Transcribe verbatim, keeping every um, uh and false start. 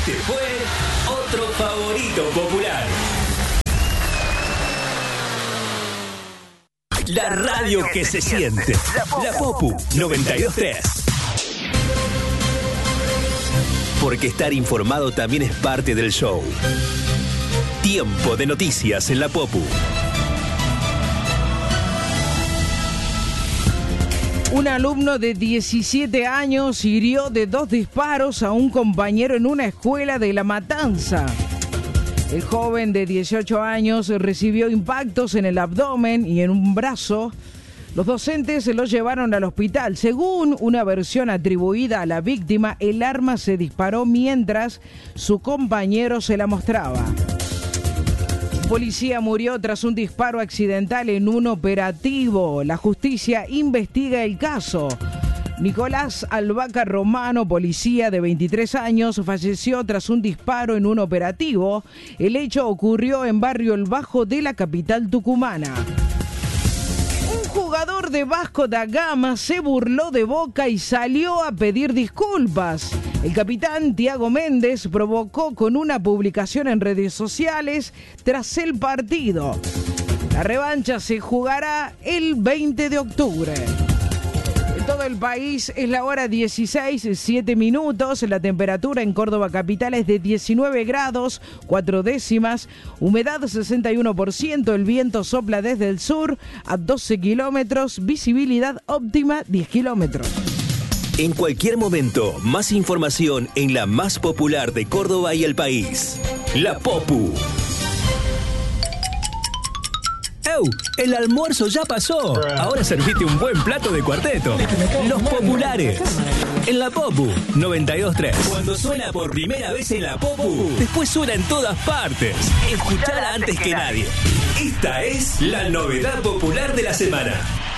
Este fue otro favorito popular. La radio que se siente. La Popu noventa y dos punto tres. Porque estar informado también es parte del show. Tiempo de noticias en la Popu. Un alumno de diecisiete años hirió de dos disparos a un compañero en una escuela de La Matanza. El joven de dieciocho años recibió impactos en el abdomen y en un brazo. Los docentes se lo llevaron al hospital. Según una versión atribuida a la víctima, el arma se disparó mientras su compañero se la mostraba. Un policía murió tras un disparo accidental en un operativo. La justicia investiga el caso. Nicolás Albaca Romano, policía de veintitrés años, falleció tras un disparo en un operativo. El hecho ocurrió en Barrio El Bajo de la capital tucumana. Un jugador de Vasco da Gama se burló de Boca y salió a pedir disculpas. El capitán Thiago Méndez provocó con una publicación en redes sociales tras el partido. La revancha se jugará el veinte de octubre. En todo el país es la hora dieciséis, siete minutos. La temperatura en Córdoba capital es de diecinueve grados, cuatro décimas. Humedad sesenta y uno por ciento. El viento sopla desde el sur a doce kilómetros. Visibilidad óptima diez kilómetros. En cualquier momento, más información en la más popular de Córdoba y el país. La Popu. ¡Ew! El almuerzo ya pasó. Ahora servite un buen plato de cuarteto. Los populares. En la Popu noventa y dos punto tres. Cuando suena por primera vez en la Popu, después suena en todas partes. Escuchala antes que nadie. Esta es la novedad popular de la semana.